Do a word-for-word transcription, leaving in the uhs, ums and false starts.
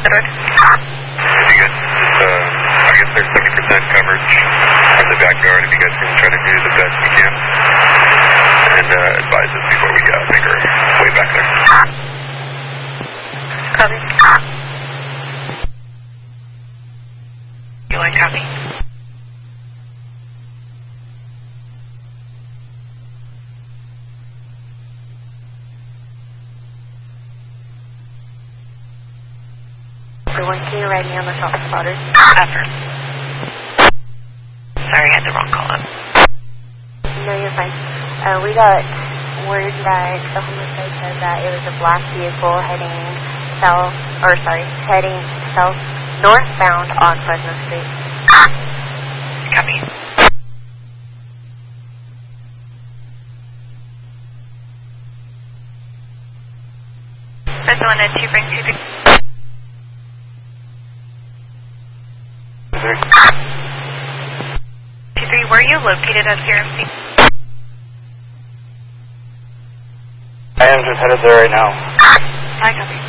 hundred. If you guys, uh, I guess there's seventy percent coverage in the backyard if you guys can try to do the best you can. And uh, advise us before we uh, make our way back there. Copy. You want to copy? Everyone, can you write me on the top spotter? Affirm. Sorry, I had the wrong call up. No, you're fine. Uh, we got word that the homicide said that it was a black vehicle heading south, or sorry, heading south, northbound on Fresno Street. Copy. Fresno one and two, bring two, three. Two, three, where are you located at C R M C? I am just headed there right now. I copy.